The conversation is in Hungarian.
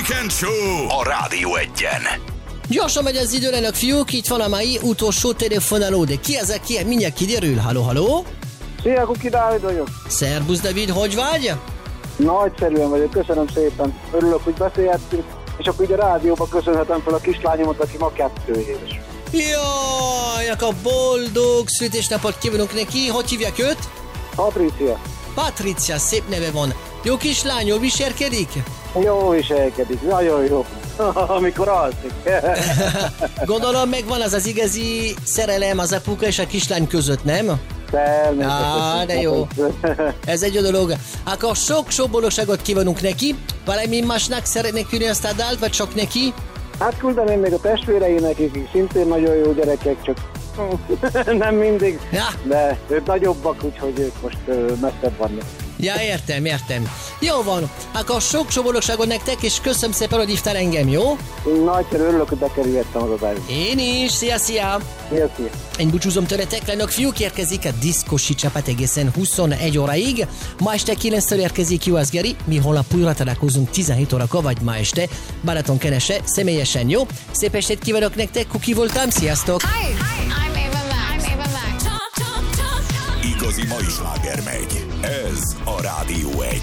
Weekend Show a Rádió Egyen. Gyorsan megy az időlenek, fiúk, itt van a mai utolsó telefonáló, de ki ez, aki mindjárt kiderül. Halló? Szia, Kuki Dávid vagyok. Szerbusz, David, hogy vagy? Nagyszerűen vagyok, köszönöm szépen. Örülök, hogy beszélhettünk, és akkor így a rádióban köszönhetem fel a kislányomat, aki ma 2 éves. Jaj, a boldog születésnapot kívánunk neki. Hogy hívják őt? Patricia. Patricia, szép neve van. Jó kislány, jól viselkedik? Jó viselkedik, nagyon jó. Amikor alszik. Gondolom megvan az az igazi szerelem az apuka és a kislány között, nem? Természetesen. De jó. Ez egy jó dolog. Akkor sok boldogságot kívánunk neki. Valami másnak szeretnék küldeni azt a dalt, vagy csak neki? Hát küldeném még a testvéreinek, akik szintén nagyon jó gyerekek, csak nem mindig, Ja. de ők nagyobbak, úgyhogy ők most messzebb vannak. Ja, értem. Jó van. Akkor sok boldogságot nektek, és köszönöm szépen, hogy hívtál engem, jó? Nagyszerű, örülök, hogy bekerülhettem az adásba. Én is. Szia! Szia. Én búcsúzom tőletek, lányok, fiúk, érkezik a diszkosi csapat egészen 21 óraig. Ma este 9-től érkezik US Geri, mi holnap újra találkozunk 17 órakor, vagy ma este Balatonkerese, személyesen, jó? Szép estét kívánok nektek, Kuki voltam, sziasztok! Hi, I'm Ava Max. Igazi mai sláger megy. Ez a Rádió Egy.